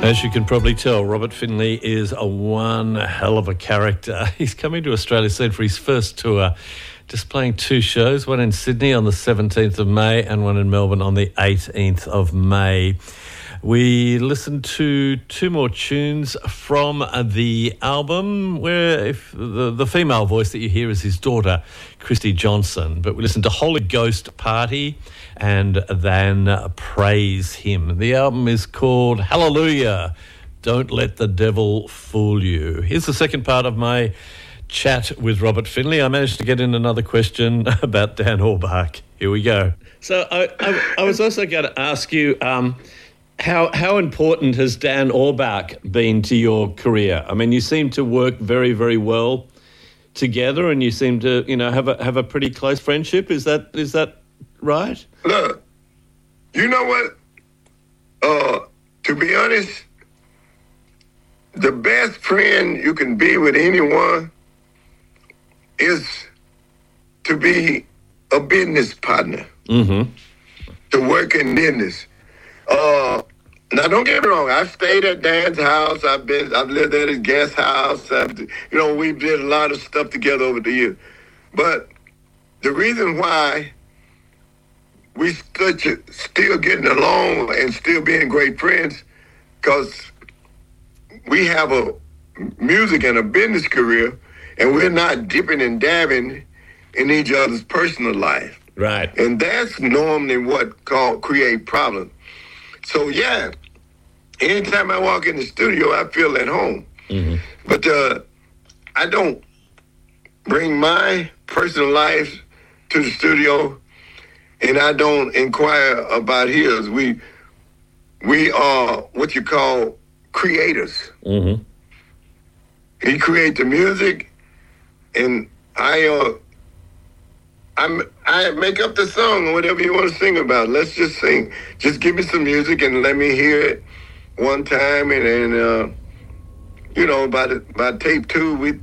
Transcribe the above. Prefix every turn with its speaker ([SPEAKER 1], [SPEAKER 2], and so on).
[SPEAKER 1] As you can probably tell, Robert Finley is one hell of a character. He's coming to Australia soon for his first tour, just playing two shows, one in Sydney on the 17th of May and one in Melbourne on the 18th of May. We listened to two more tunes from the album where if the female voice that you hear is his daughter, Christy Johnson. But we listened to Holy Ghost Party and then Praise Him. The album is called Hallelujah, Don't Let the Devil Fool You. Here's the second part of my chat with Robert Finley. I managed to get in another question about Dan Auerbach. Here we go. So I was also going to ask you... How important has Dan Auerbach been to your career? I mean, you seem to work very, very well together, and you seem to, have a pretty close friendship. Is that right?
[SPEAKER 2] Look, you know what? To be honest, the best friend you can be with anyone is to be a business partner. Mm-hmm. To work in business. Now don't get me wrong. I've stayed at Dan's house. I've lived at his guest house. We did a lot of stuff together over the years. But the reason why we still getting along and still being great friends, because we have a music and a business career, and we're not dipping and dabbing in each other's personal life.
[SPEAKER 1] Right.
[SPEAKER 2] And that's normally what create problems. So, yeah, anytime I walk in the studio, I feel at home. Mm-hmm. But I don't bring my personal life to the studio, and I don't inquire about his. We are what you call creators. Mm-hmm. He creates the music, and I make up the song or whatever you want to sing about. Let's just sing. Just give me some music and let me hear it one time. And by tape two, we